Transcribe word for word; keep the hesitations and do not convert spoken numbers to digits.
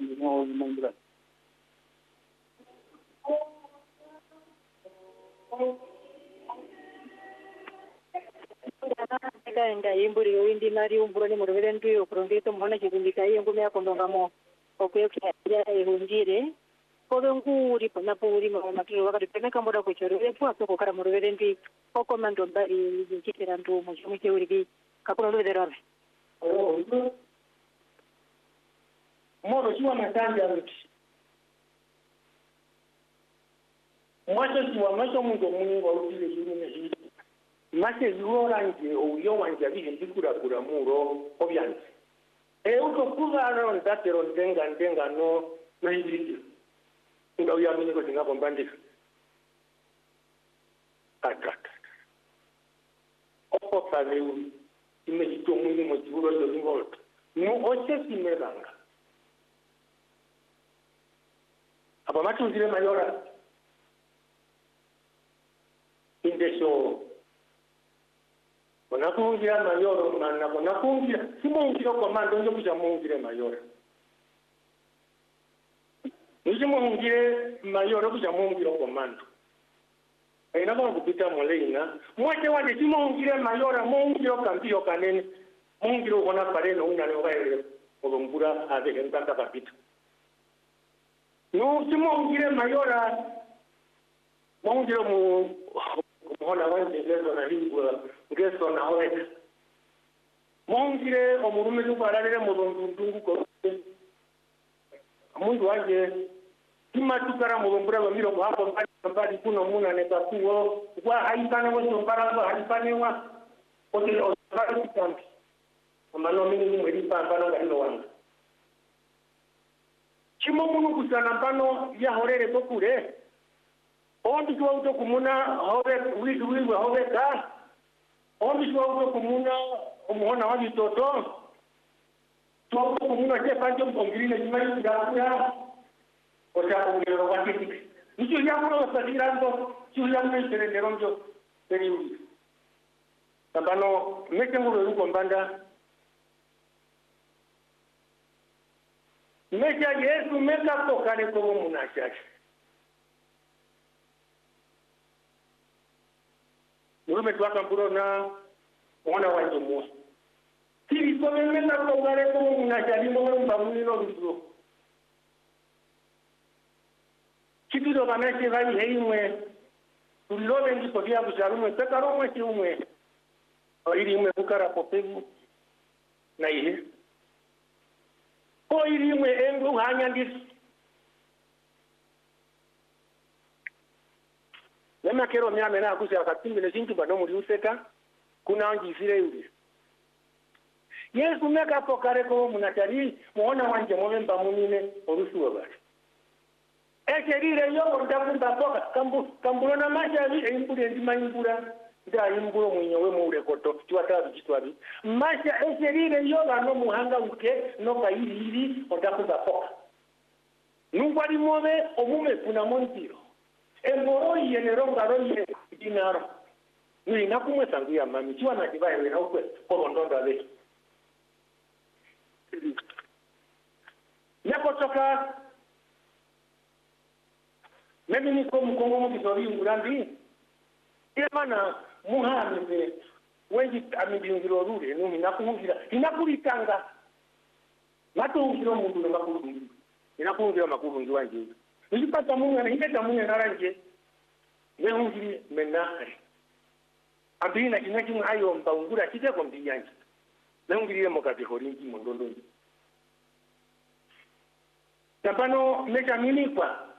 no mangura Nga imburi windi nari umburo ni murubere nduyo kurondito mbona kigundika iyo ngumi yakondongamo okuyo kya ehungire kodo nguri pona puri mama matiro wakati pena kamboda kuchoro epu asoko kara murubere ndi okomando mbali zikitera ndu mu chumike uri kakono ndo derame oh moro chiwa matanja ruti mwacho chiwa macho mungo mungo utile yune hii mache yuoranje oyo wanje bihe ndikura kura muro obyanze e uko kuva ron datero ndenga ndenga no no hibiki nga uya mini ko dinga bombandika ataka opo pale ime hito mwini mo juro do ngolto no oche simeranga aba macho ndire mayora indesho Onakungira mayoro mana onakungira simungira kwa mando nje kuja mungire mayoro Nje mungire mayoro kuja mungire kwa mando Aina kwa kupita moleina mwache wanje simungire mayoro mungire kambio kanene mungire kona pareno una ne waere ogongura ave nganta kapita No simungire mayoro mungire mu Mwana wanje lezo na lingua ngeso na hoeka Mongire omurume tupararire mudondundungu ko Mundu wanje Kima tukara mudombura bamiro hapo mbali mbali kuno muna neka kuwo Kwa haipane wa sombara wa haipane wa Ote osabara kitambi Amano mini mwedi pambano galilo wanga Chimo munu kusana mpano ya horere tokure Ondi kwa uto kumuna howe widu widu howe ka Ondi kwa uto kumuna umuhona wadi toto Kwa uto kumuna je panjo mpongirine jimari kudakuya Ocha kumiro wakiti Nicho yamuno wasadirando Chiu yamuno iserenderonjo Periuri Tambano meke muro yuko mbanda Mecha yesu meka tokane komo munashaki Murume tuwaka mpuro na mwana wanje mwosi. Tiri kome mena kongare komo munashari mwana mbamulino mzuro. Kipido kameche gai hei mwe. Tulilove nji kodia kusharumwe. Pekaro mwe si umwe. Iri mwe bukara popegu. Na ihe. Ko iri mwe engu hanya ndisi. Nema kero myame na kusi akatimbele sintu bano muri useka kuna anji sire yuri. Yesu meka pokare ko munachari muona wanje momemba munine orusuwa bari. Ekerire yo ondakunda poka kambu kambulona majavi eimpure ndima imbura nda imburo mwenyewe mu rekoto twatabi kitwabi. Masha ekerire yo bano muhanga uke no kairi iri ondakunda poka. Nungwali move omume kuna montiro. Emboro yenero ngaro ye dinaro. Ni nakumwe sangia mami chiwa na kibaye we hokwe ko ndonda le. Yakotoka Mimi ni ko mkongo mu bisori ngurambi. Yemana muhambe wengi amibingiro rure no nakuhira. Inakulitanga. Matungiro mundu no makuru. Inakuhira makuru ngi wanje. Nilipata mungu na hingeta mungu naranje Mehungiri menahari Ambina kinaki mhayo mbaungura kite kwa mbiyanji Mehungiri mo kategoringi mondondongi Tapano mecha minikwa